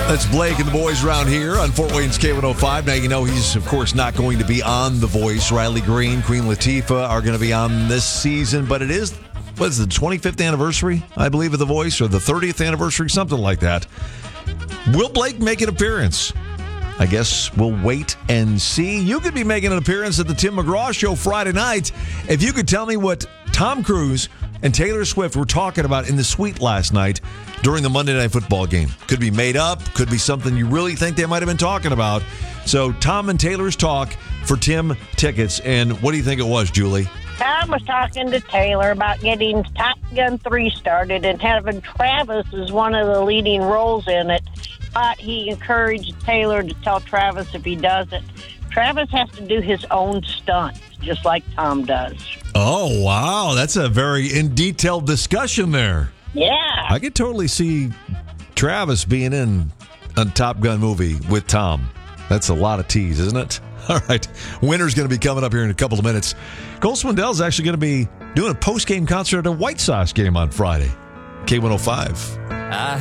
That's Blake and the boys around here on Fort Wayne's K105. Now, you know he's, of course, not going to be on The Voice. Riley Green, Queen Latifah are going to be on this season, but it is, what is it, the 25th anniversary, I believe, of The Voice, or the 30th anniversary, something like that. Will Blake make an appearance? I guess we'll wait and see. You could be making an appearance at the Tim McGraw Show Friday night if you could tell me what Tom Cruise and Taylor Swift were talking about in the suite last night during the Monday Night Football game. Could be made up, could be something you really think they might have been talking about. So Tom and Taylor's talk for Tim tickets. And what do you think it was, Julie? Tom was talking to Taylor about getting Top Gun 3 started and having Travis as one of the leading roles in it. But he encouraged Taylor to tell Travis if he does it, Travis has to do his own stunts, just like Tom does. Oh, wow. That's a very in-detailed discussion there. Yeah. I could totally see Travis being in a Top Gun movie with Tom. That's a lot of tease, isn't it? All right. Winter's going to be coming up here in a couple of minutes. Cole Swindell's actually going to be doing a post-game concert at a White Sox game on Friday. K105.